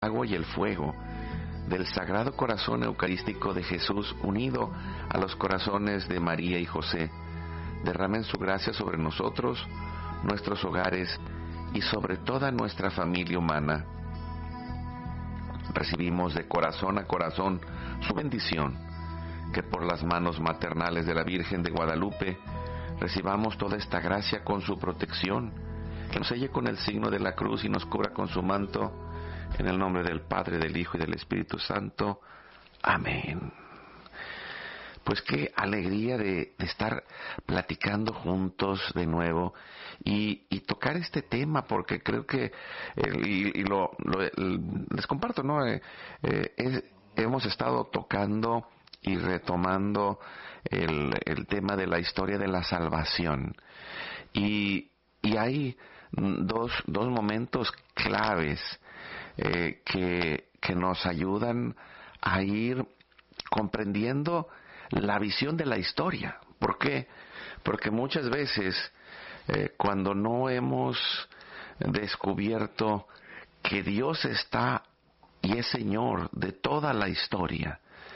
agua y el fuego del Sagrado Corazón Eucarístico de Jesús unido a los corazones de María y José, derramen su gracia sobre nosotros, nuestros hogares y sobre toda nuestra familia humana. Recibimos de corazón a corazón su bendición, que por las manos maternales de la Virgen de Guadalupe recibamos toda esta gracia con su protección, que nos selle con el signo de la cruz y nos cubra con su manto, en el nombre del Padre, del Hijo y del Espíritu Santo. Amén. Pues qué alegría de estar platicando juntos de nuevo y tocar este tema, porque creo que, les comparto, ¿no? Hemos estado tocando y retomando el tema de la historia de la salvación. Y hay dos momentos claves que nos ayudan a ir comprendiendo la visión de la historia. ¿Por qué? Porque muchas veces cuando no hemos descubierto que Dios está y es Señor de toda la historia,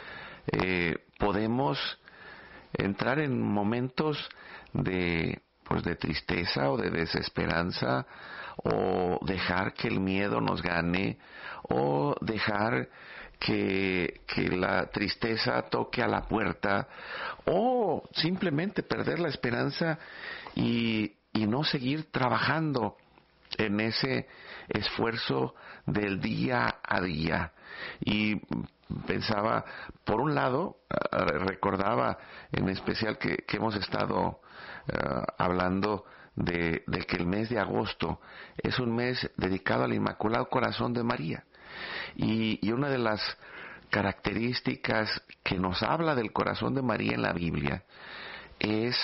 podemos entrar en momentos de tristeza o de desesperanza, o dejar que el miedo nos gane, o dejar que la tristeza toque a la puerta, o simplemente perder la esperanza y no seguir trabajando en ese esfuerzo del día a día. Y pensaba, por un lado, recordaba en especial que hemos estado hablando de que el mes de agosto es un mes dedicado al Inmaculado Corazón de María. Y una de las características que nos habla del corazón de María en la Biblia es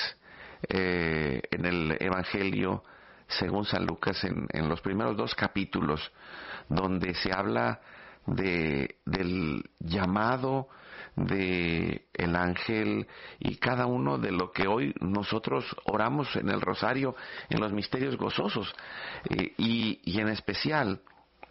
en el Evangelio según San Lucas, en los primeros 2 capítulos, donde se habla del llamado de el ángel y cada uno de lo que hoy nosotros oramos en el rosario, en los misterios gozosos, y en especial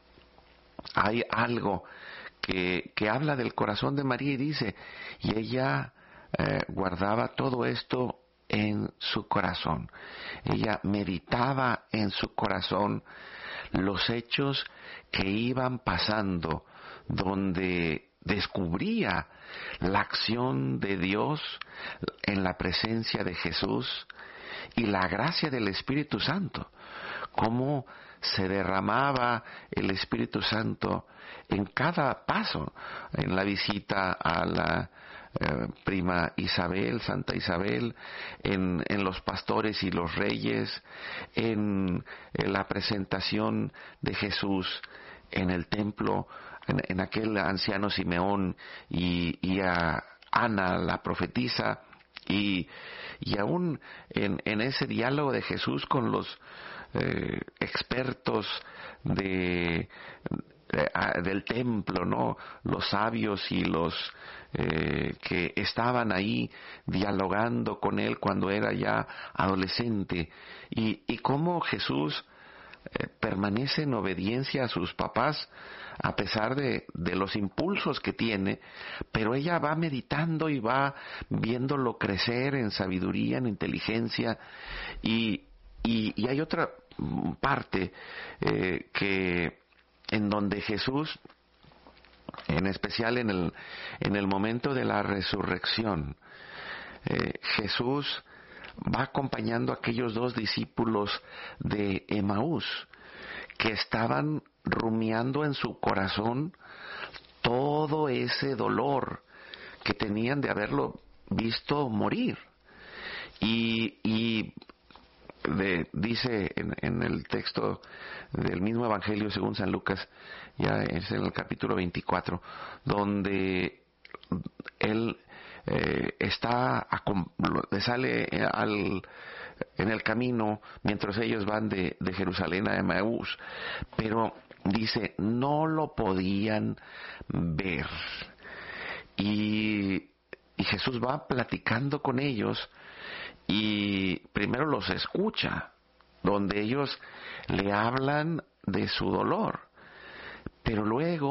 hay algo que habla del corazón de María y dice, y ella guardaba todo esto en su corazón. Ella meditaba en su corazón los hechos que iban pasando, donde descubría la acción de Dios en la presencia de Jesús y la gracia del Espíritu Santo, cómo se derramaba el Espíritu Santo en cada paso, en la visita a la prima Isabel, Santa Isabel, en los pastores y los reyes, en la presentación de Jesús en el templo, en aquel anciano Simeón y a Ana la profetisa, y aún en ese diálogo de Jesús con los expertos del templo, ¿no? Los sabios y los que estaban ahí dialogando con él cuando era ya adolescente, y cómo Jesús permanece en obediencia a sus papás a pesar de los impulsos que tiene, pero ella va meditando y va viéndolo crecer en sabiduría, en inteligencia, y hay otra parte que en donde Jesús, en especial en el momento de la resurrección, Jesús va acompañando a aquellos 2 discípulos de Emaús que estaban rumiando en su corazón todo ese dolor que tenían de haberlo visto morir. Y dice en el texto del mismo Evangelio según San Lucas, ya es en el capítulo 24, donde él sale en el camino mientras ellos van de Jerusalén a Emaús, pero dice, no lo podían ver. Y Jesús va platicando con ellos y primero los escucha, donde ellos le hablan de su dolor. Pero luego